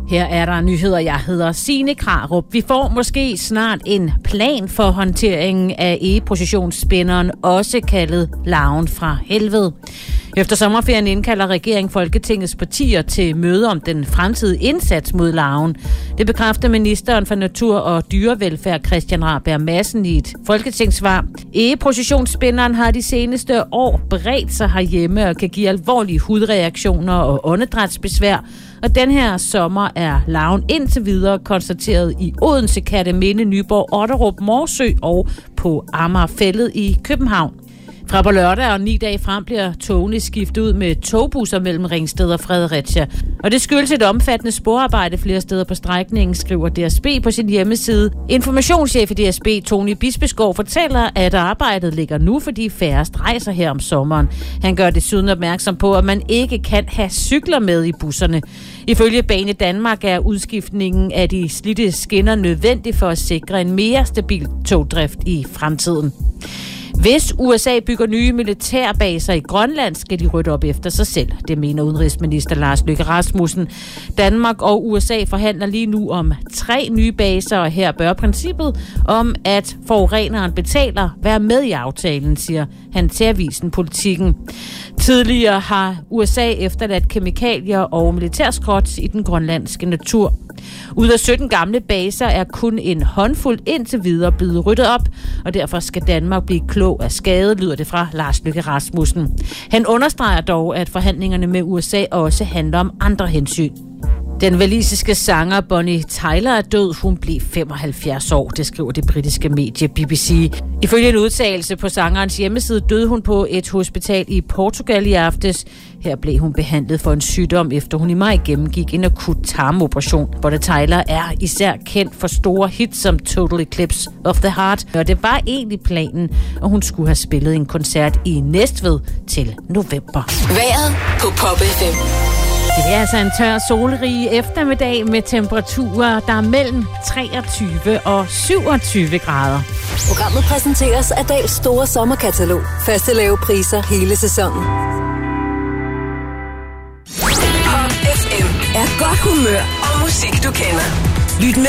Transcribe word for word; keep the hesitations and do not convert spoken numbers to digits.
Her er der nyheder. Jeg hedder Signe Krarup. Vi får måske snart en plan for håndteringen af egepositionsspænderen, også kaldet larven fra helvede. Efter sommerferien indkalder regeringen Folketingets partier til møde om den fremtidige indsats mod larven. Det bekræfter ministeren for Natur og Dyrevelfærd Christian Rabjerg Madsen i et folketingssvar. Egepositionsspænderen har de seneste år bredt sig herhjemme og kan give alvorlige hudreaktioner og åndedrætsbesvær. Og den her sommer er larven indtil videre konstateret i Odense, Kerteminde, Nyborg, Otterup, Morsø og på Amagerfælled i København. Fra på lørdag og ni dage frem bliver togene skiftet ud med togbusser mellem Ringsted og Fredericia. Og det skyldes et omfattende sporarbejde flere steder på strækningen, skriver D S B på sin hjemmeside. Informationschef i D S B, Tony Bispeskov, fortæller, at arbejdet ligger nu, fordi færrest rejser her om sommeren. Han gør desuden opmærksom på, at man ikke kan have cykler med i busserne. Ifølge Bane Danmark er udskiftningen af de slidte skinner nødvendig for at sikre en mere stabil togdrift i fremtiden. Hvis U S A bygger nye militærbaser i Grønland, skal de rydde op efter sig selv. Det mener udenrigsminister Lars Løkke Rasmussen. Danmark og U S A forhandler lige nu om tre nye baser, og her bør princippet om, at forureneren betaler, være med i aftalen, siger han til avisen Politikken. Tidligere har U S A efterladt kemikalier og militærskrot i den grønlandske natur. Ud af sytten gamle baser er kun en håndfuld indtil videre blevet ryddet op, og derfor skal Danmark blive klog af skade, lyder det fra Lars Løkke Rasmussen. Han understreger dog, at forhandlingerne med U S A også handler om andre hensyn. Den walisiske sanger Bonnie Tyler er død. Hun blev femoghalvfjerds år, det skriver det britiske medie B B C. Ifølge en udtalelse på sangerens hjemmeside døde hun på et hospital i Portugal i aftes. Her blev hun behandlet for en sygdom, efter hun i maj gennemgik en akut tarmoperation. Bonnie Tyler er især kendt for store hits som Total Eclipse of the Heart, og det var egentlig planen, og hun skulle have spillet en koncert i Næstved til november. Vejret på Pop F M. Det er altså en tør, solrig eftermiddag med temperaturer, der er mellem treogtyve og syvogtyve grader. Programmet præsenteres af Dahls store sommerkatalog. Faste lave priser hele sæsonen. Pop F M er godt humør og musik, du kender. Lyt med